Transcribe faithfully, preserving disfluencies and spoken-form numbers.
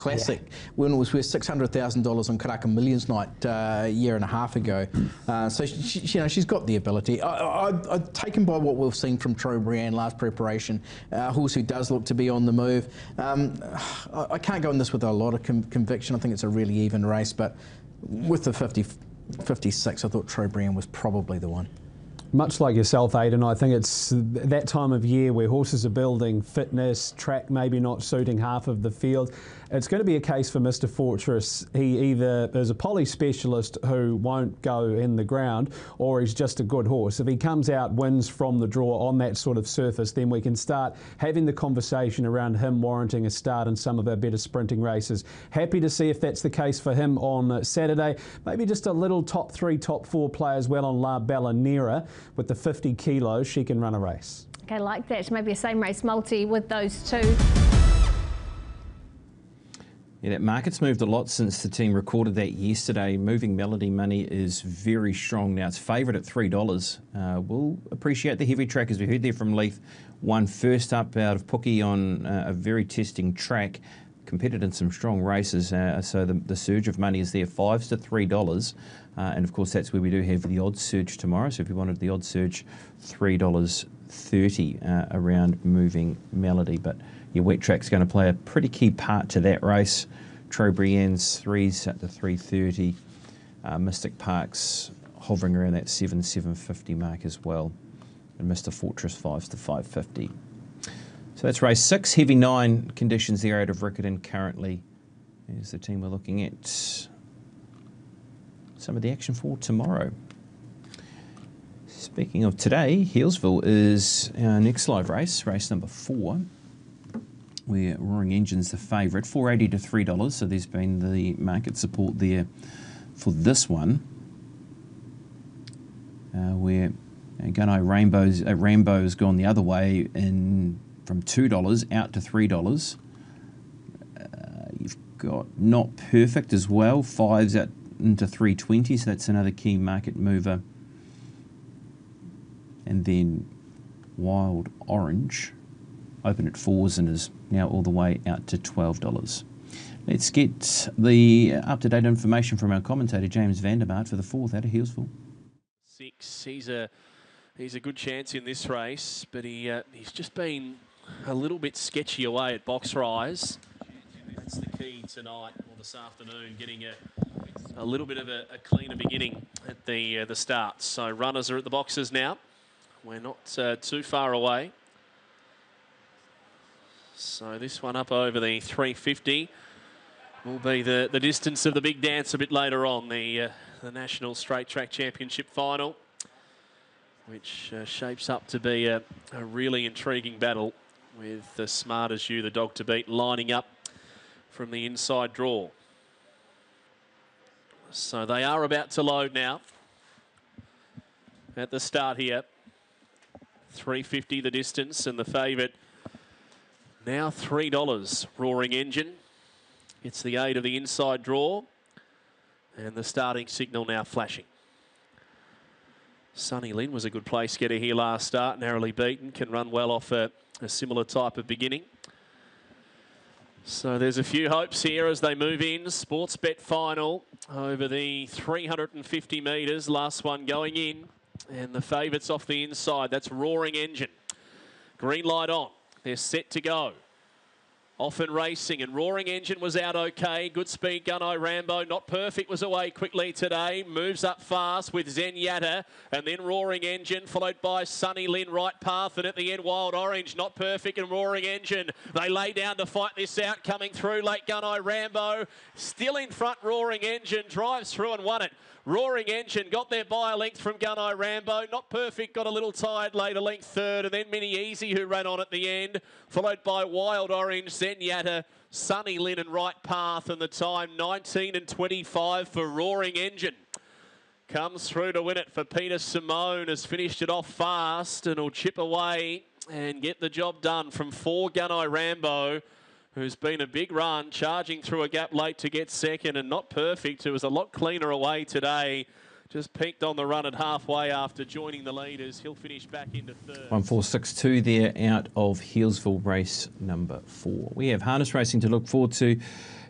Classic, yeah. When it was worth six hundred thousand dollars on Karaka Millions Night uh, a year and a half ago. Uh, so, she, she, you know, she's got the ability. I, I, I'm taken by what we've seen from Tro Brienne last preparation, uh, a horse who does look to be on the move. Um, I, I can't go in this with a lot of com conviction. I think it's a really even race, but with the fifty, fifty-six, I thought Tro Brienne was probably the one. Much like yourself, Aidan, I think it's that time of year where horses are building fitness, track maybe not suiting half of the field. It's going to be a case for Mister Fortress. He either is a poly specialist who won't go in the ground, or he's just a good horse. If he comes out, wins from the draw on that sort of surface, then we can start having the conversation around him warranting a start in some of our better sprinting races. Happy to see if that's the case for him on Saturday. Maybe just a little top three, top four play as well on La Bella Nera. With the fifty kilos, she can run a race. Okay, like that. Maybe a same race multi with those two. Yeah, that market's moved a lot since the team recorded that yesterday. Moving Melody money is very strong now. It's favoured at three dollars. Uh, we'll appreciate the heavy track, as we heard there from Leith. Won first up out of Pookie on uh, a very testing track. Competed in some strong races, uh, so the, the surge of money is there, fives to three dollars, uh, and of course that's where we do have the odds surge tomorrow. So if you wanted the odds surge, three dollars thirty uh, around Moving Melody. But your wet track's going to play a pretty key part to that race. Tro Brienne's threes at the three thirty, uh, Mystic Park's hovering around that seven seven fifty mark as well, and Mister Fortress fives to five fifty. So that's race six, heavy nine conditions there out of Riccarton currently. There's the team we're looking at. Some of the action for tomorrow. Speaking of today, Healesville is our next live race, race number four. Where Roaring Engine's the favourite, four eighty to three dollars. So there's been the market support there for this one. Uh, where uh, Gunai Rainbow's, uh, Rainbow's gone the other way in from two dollars out to three dollars. Uh, you've got Not Perfect as well, fives out into three twenty, so that's another key market mover. And then Wild Orange, open at fours and is now all the way out to twelve dollars. Let's get the up-to-date information from our commentator, James Vandermaat, for the fourth out of Healesville. Six, he's a, he's a good chance in this race, but he uh, he's just been a little bit sketchy away at box rise. That's the key tonight or this afternoon, getting a, a little bit of a, a cleaner beginning at the uh, the start. So runners are at the boxes now. We're not uh, too far away. So this one up over the three fifty will be the, the distance of the big dance a bit later on, the, uh, the National Straight Track Championship final, which uh, shapes up to be a, a really intriguing battle with the Smart As You, the dog to beat, lining up from the inside draw. So they are about to load now at the start here. three fifty the distance, and the favourite now three dollars, Roaring Engine. It's the eight of the inside draw, and the starting signal now flashing. Sunny Lynn was a good place getter here last start, narrowly beaten, can run well off a, a similar type of beginning. So there's a few hopes here as they move in. Sports Bet final over the three hundred fifty metres, last one going in, and the favourites off the inside. That's Roaring Engine. Green light on. They're set to go. Off and racing, and Roaring Engine was out okay. Good speed, Gunai Rambo. Not Perfect was away quickly today. Moves up fast with Zenyatta, and then Roaring Engine, followed by Sunny Lynn, Right Path, and at the end, Wild Orange. Not Perfect and Roaring Engine. They lay down to fight this out. Coming through, late Gunai Rambo. Still in front, Roaring Engine. Drives through and won it. Roaring Engine got there by a length from Gunai Rambo. Not Perfect got a little tired late, a length third, and then Mini Easy who ran on at the end, followed by Wild Orange, Zenyatta, Sunny Lynn and Right Path, and the time nineteen and twenty-five for Roaring Engine. Comes through to win it for Peter Simone, has finished it off fast and will chip away and get the job done from four, Gunai Rambo, who's been a big run, charging through a gap late to get second, and Not Perfect, who was a lot cleaner away today. Just peaked on the run at halfway after joining the leaders. He'll finish back into third. one four six two there out of Healesville race number four. We have harness racing to look forward to